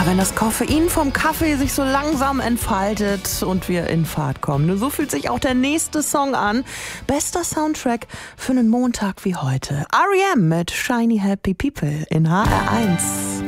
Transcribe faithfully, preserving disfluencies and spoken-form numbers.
wenn das Koffein vom Kaffee sich so langsam entfaltet und wir in Fahrt kommen. So fühlt sich auch der nächste Song an. Bester Soundtrack für einen Montag wie heute. R E M mit Shiny Happy People in H R eins.